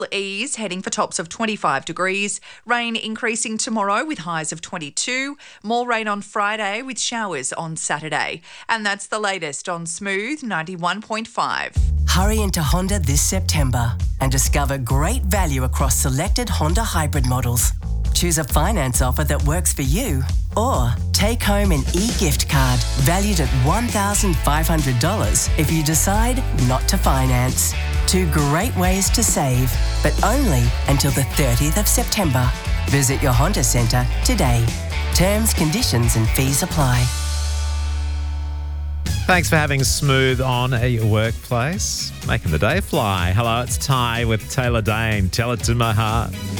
ease, heading for tops of 25 degrees. Rain increasing tomorrow with highs of 22. More rain on Friday with showers on Saturday. And that's the latest on Smooth 91.5. Hurry into Honda this September and discover great value across selected Honda hybrid models. Choose a finance offer that works for you, or take home an e-gift card valued at $1,500 if you decide not to finance. 2 great ways to save, but only until the 30th of September. Visit your Honda Centre today. Terms, conditions and fees apply. Thanks for having Smooth on at your workplace. Making the day fly. Hello, it's Ty with Taylor Dane. Tell it to my heart.